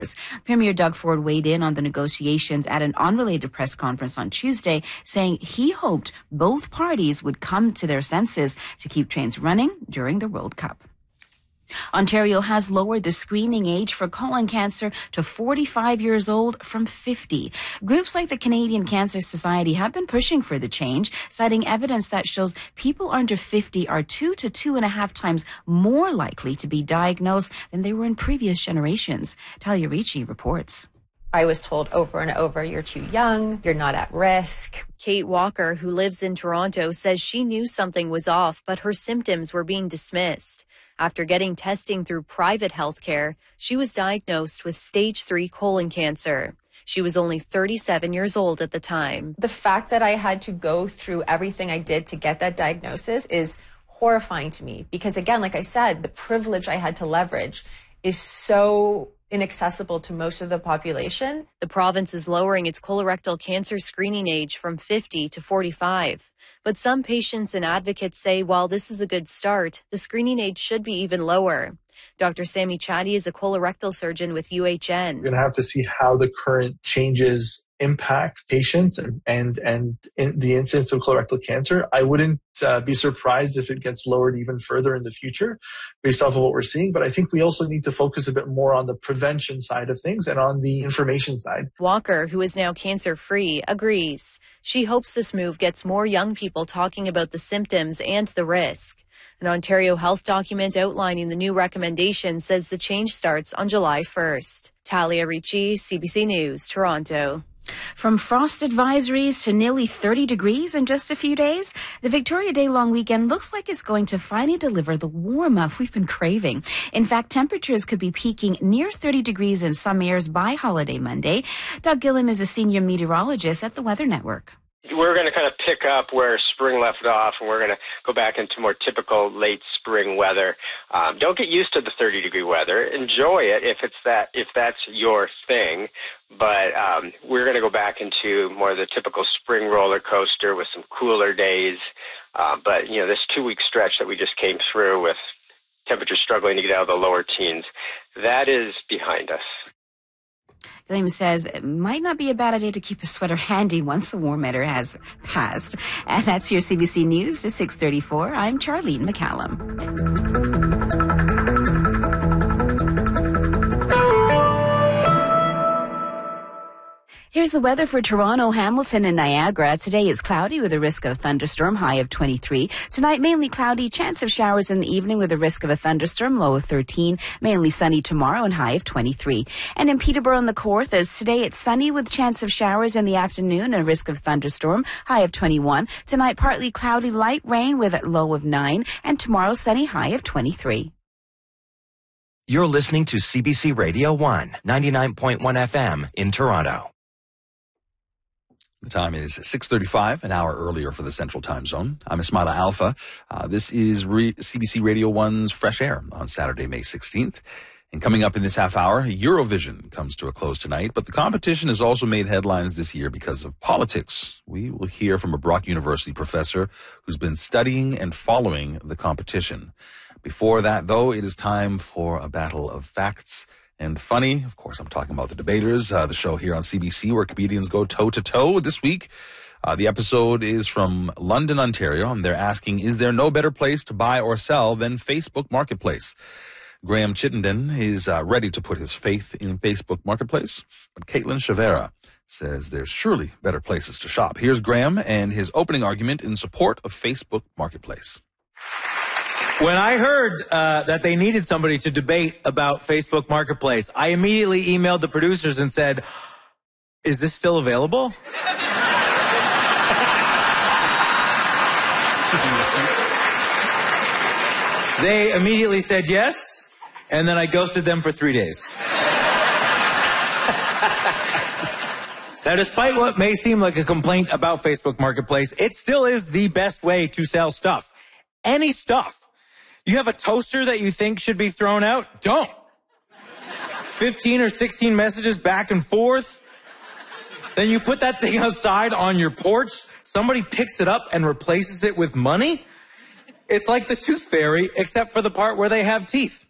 Premier Doug Ford weighed in on the negotiations at an unrelated press conference on Tuesday, saying he hoped both parties would come to their senses to keep trains running during the World Cup. Ontario has lowered the screening age for colon cancer to 45 years old from 50. Groups like the Canadian Cancer Society have been pushing for the change, citing evidence that shows people under 50 are 2 to 2.5 times more likely to be diagnosed than they were in previous generations. Talia Ricci reports. I was told over and over, you're too young, you're not at risk. Kate Walker, who lives in Toronto, says she knew something was off, but her symptoms were being dismissed. After getting testing through private health care, she was diagnosed with stage 3 colon cancer. She was only 37 years old at the time. The fact that I had to go through everything I did to get that diagnosis is horrifying to me because, again, like I said, the privilege I had to leverage is so inaccessible to most of the population. The province is lowering its colorectal cancer screening age from 50 to 45. But some patients and advocates say while this is a good start, the screening age should be even lower. Dr. Sammy Chatty is a colorectal surgeon with UHN. We're going to have to see how the current changes impact patients and the incidence of colorectal cancer. I wouldn't be surprised if it gets lowered even further in the future based off of what we're seeing. But I think we also need to focus a bit more on the prevention side of things and on the information side. Walker, who is now cancer-free, agrees. She hopes this move gets more young people talking about the symptoms and the risk. An Ontario health document outlining the new recommendation says the change starts on July 1st. Talia Ricci, CBC News, Toronto. From frost advisories to nearly 30 degrees in just a few days, the Victoria Day long weekend looks like it's going to finally deliver the warm-up we've been craving. In fact, temperatures could be peaking near 30 degrees in some areas by holiday Monday. Doug Gillam is a senior meteorologist at the Weather Network. We're going to kind of pick up where spring left off, and we're going to go back into more typical late spring weather. Don't get used to the 30-degree weather. Enjoy it if that's your thing. But we're going to go back into more of the typical spring roller coaster with some cooler days. But this 2-week stretch that we just came through with temperatures struggling to get out of the lower teens, that is behind us. Gilliam says it might not be a bad idea to keep a sweater handy once the warm weather has passed. And that's your CBC News to 6:34. I'm Charlene McCallum. Here's the weather for Toronto, Hamilton, and Niagara. Today is cloudy with a risk of thunderstorm, high of 23. Tonight, mainly cloudy, chance of showers in the evening with a risk of a thunderstorm, low of 13. Mainly sunny tomorrow and high of 23. And in Peterborough and the Kawarthas, today it's sunny with chance of showers in the afternoon and a risk of thunderstorm, high of 21. Tonight, partly cloudy, light rain with a low of 9. And tomorrow, sunny, high of 23. You're listening to CBC Radio 1, 99.1 FM in Toronto. The time is 6:35, an hour earlier for the Central Time Zone. I'm Ismaila Alpha. This is CBC Radio 1's Fresh Air on Saturday, May 16th. And coming up in this half hour, Eurovision comes to a close tonight, but the competition has also made headlines this year because of politics. We will hear from a Brock University professor who's been studying and following the competition. Before that, though, it is time for a battle of facts and funny. Of course, I'm talking about The Debaters, the show here on CBC where comedians go toe-to-toe. This week, the episode is from London, Ontario, and they're asking, is there no better place to buy or sell than Facebook Marketplace? Graham Chittenden is ready to put his faith in Facebook Marketplace, but Caitlin Chavera says there's surely better places to shop. Here's Graham and his opening argument in support of Facebook Marketplace. When I heard that they needed somebody to debate about Facebook Marketplace, I immediately emailed the producers and said, is this still available? They immediately said yes, and then I ghosted them for 3 days. Now, despite what may seem like a complaint about Facebook Marketplace, it still is the best way to sell stuff. Any stuff. You have a toaster that you think should be thrown out? Don't. 15 or 16 messages back and forth. Then you put that thing outside on your porch. Somebody picks it up and replaces it with money. It's like the Tooth Fairy, except for the part where they have teeth.